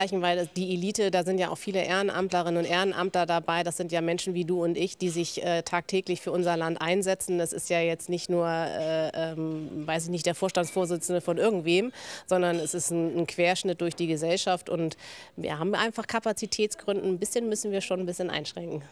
Weil die Elite, da sind ja auch viele Ehrenamtlerinnen und Ehrenamtler dabei. Das sind ja Menschen wie du und ich, die sich tagtäglich für unser Land einsetzen. Das ist ja jetzt nicht nur, weiß ich nicht, der Vorstandsvorsitzende von irgendwem, sondern es ist ein Querschnitt durch die Gesellschaft. Und wir haben einfach Kapazitätsgründen. Ein bisschen müssen wir schon ein bisschen einschränken.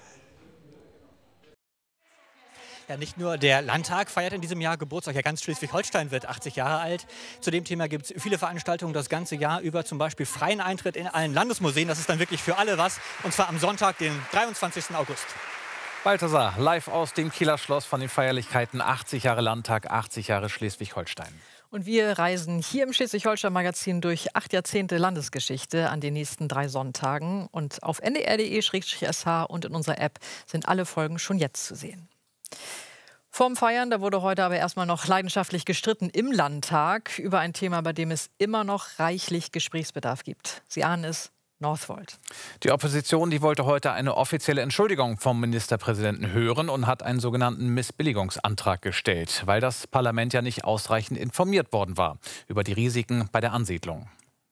Ja, nicht nur der Landtag feiert in diesem Jahr Geburtstag, ja ganz Schleswig-Holstein wird 80 Jahre alt. Zu dem Thema gibt es viele Veranstaltungen das ganze Jahr über, zum Beispiel freien Eintritt in allen Landesmuseen. Das ist dann wirklich für alle was, und zwar am Sonntag, den 23. August. Balthasar, live aus dem Kieler Schloss von den Feierlichkeiten 80 Jahre Landtag, 80 Jahre Schleswig-Holstein. Und wir reisen hier im Schleswig-Holstein-Magazin durch 8 Jahrzehnte Landesgeschichte an den nächsten 3 Sonntagen. Und auf ndr.de/sh und in unserer App sind alle Folgen schon jetzt zu sehen. Vorm Feiern, da wurde heute aber erstmal noch leidenschaftlich gestritten im Landtag über ein Thema, bei dem es immer noch reichlich Gesprächsbedarf gibt. Sie ahnen es, Northvolt. Die Opposition, die wollte heute eine offizielle Entschuldigung vom Ministerpräsidenten hören und hat einen sogenannten Missbilligungsantrag gestellt, weil das Parlament ja nicht ausreichend informiert worden war über die Risiken bei der Ansiedlung.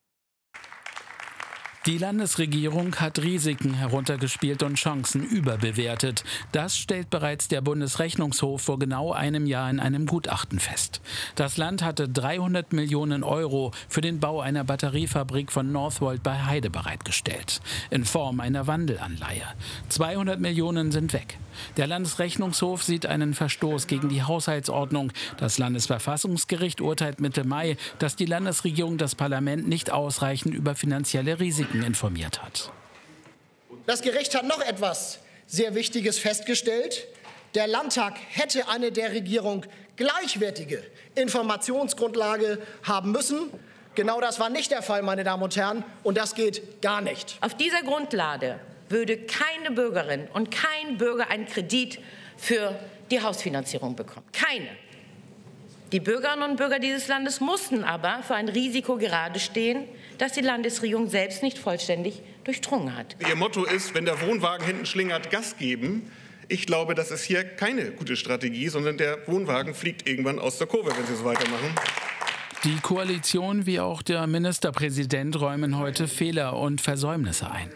Die Landesregierung hat Risiken heruntergespielt und Chancen überbewertet. Das stellt bereits der Bundesrechnungshof vor genau einem Jahr in einem Gutachten fest. Das Land hatte 300 Millionen Euro für den Bau einer Batteriefabrik von Northvolt bei Heide bereitgestellt. In Form einer Wandelanleihe. 200 Millionen sind weg. Der Landesrechnungshof sieht einen Verstoß gegen die Haushaltsordnung. Das Landesverfassungsgericht urteilt Mitte Mai, dass die Landesregierung das Parlament nicht ausreichend über finanzielle Risiken informiert hat. Das Gericht hat noch etwas sehr Wichtiges festgestellt. Der Landtag hätte eine der Regierung gleichwertige Informationsgrundlage haben müssen. Genau das war nicht der Fall, meine Damen und Herren, und das geht gar nicht. Auf dieser Grundlage würde keine Bürgerin und kein Bürger einen Kredit für die Hausfinanzierung bekommen. Keine. Die Bürgerinnen und Bürger dieses Landes mussten aber für ein Risiko gerade stehen, das die Landesregierung selbst nicht vollständig durchdrungen hat. Ihr Motto ist, wenn der Wohnwagen hinten schlingert, Gas geben. Ich glaube, das ist hier keine gute Strategie, sondern der Wohnwagen fliegt irgendwann aus der Kurve, wenn Sie so weitermachen. Die Koalition wie auch der Ministerpräsident räumen heute Fehler und Versäumnisse ein.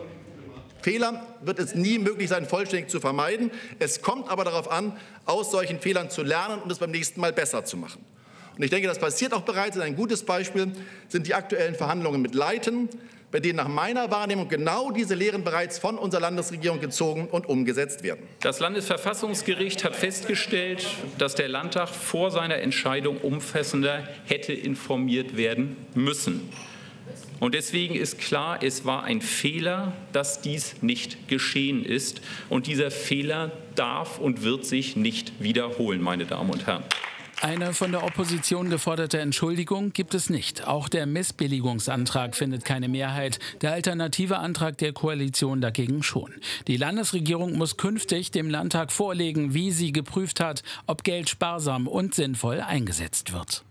Fehler wird es nie möglich sein, vollständig zu vermeiden. Es kommt aber darauf an, aus solchen Fehlern zu lernen und es beim nächsten Mal besser zu machen. Und ich denke, das passiert auch bereits. Ein gutes Beispiel sind die aktuellen Verhandlungen mit Leiten, bei denen nach meiner Wahrnehmung genau diese Lehren bereits von unserer Landesregierung gezogen und umgesetzt werden. Das Landesverfassungsgericht hat festgestellt, dass der Landtag vor seiner Entscheidung umfassender hätte informiert werden müssen. Und deswegen ist klar, es war ein Fehler, dass dies nicht geschehen ist. Und dieser Fehler darf und wird sich nicht wiederholen, meine Damen und Herren. Eine von der Opposition geforderte Entschuldigung gibt es nicht. Auch der Missbilligungsantrag findet keine Mehrheit. Der alternative Antrag der Koalition dagegen schon. Die Landesregierung muss künftig dem Landtag vorlegen, wie sie geprüft hat, ob Geld sparsam und sinnvoll eingesetzt wird.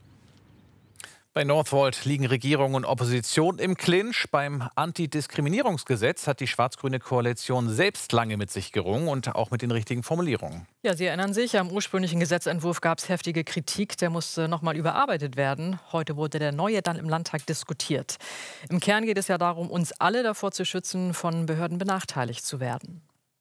Bei Northvolt liegen Regierung und Opposition im Clinch. Beim Antidiskriminierungsgesetz hat die schwarz-grüne Koalition selbst lange mit sich gerungen und auch mit den richtigen Formulierungen. Ja, Sie erinnern sich, am ursprünglichen Gesetzentwurf gab es heftige Kritik. Der musste noch mal überarbeitet werden. Heute wurde der neue dann im Landtag diskutiert. Im Kern geht es ja darum, uns alle davor zu schützen, von Behörden benachteiligt zu werden.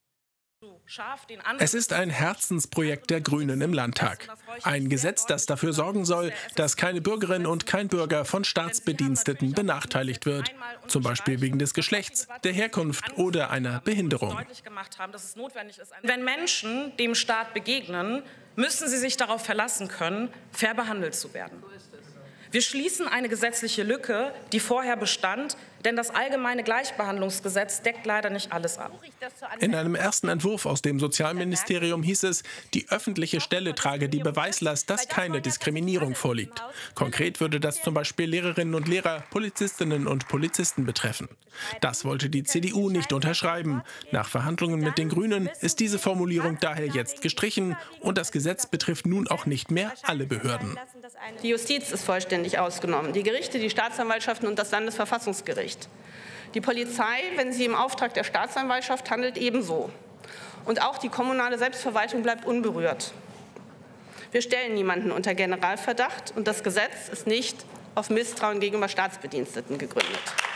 Es ist ein Herzensprojekt der Grünen im Landtag. Ein Gesetz, das dafür sorgen soll, dass keine Bürgerin und kein Bürger von Staatsbediensteten benachteiligt wird. Zum Beispiel wegen des Geschlechts, der Herkunft oder einer Behinderung. Wenn Menschen dem Staat begegnen, müssen sie sich darauf verlassen können, fair behandelt zu werden. Wir schließen eine gesetzliche Lücke, die vorher bestand, denn das allgemeine Gleichbehandlungsgesetz deckt leider nicht alles ab. In einem ersten Entwurf aus dem Sozialministerium hieß es, die öffentliche Stelle trage die Beweislast, dass keine Diskriminierung vorliegt. Konkret würde das zum Beispiel Lehrerinnen und Lehrer, Polizistinnen und Polizisten betreffen. Das wollte die CDU nicht unterschreiben. Nach Verhandlungen mit den Grünen ist diese Formulierung daher jetzt gestrichen und das Gesetz betrifft nun auch nicht mehr alle Behörden. Die Justiz ist vollständig ausgenommen, die Gerichte, die Staatsanwaltschaften und das Landesverfassungsgericht. Die Polizei, wenn sie im Auftrag der Staatsanwaltschaft handelt, ebenso. Und auch die kommunale Selbstverwaltung bleibt unberührt. Wir stellen niemanden unter Generalverdacht und das Gesetz ist nicht auf Misstrauen gegenüber Staatsbediensteten gegründet.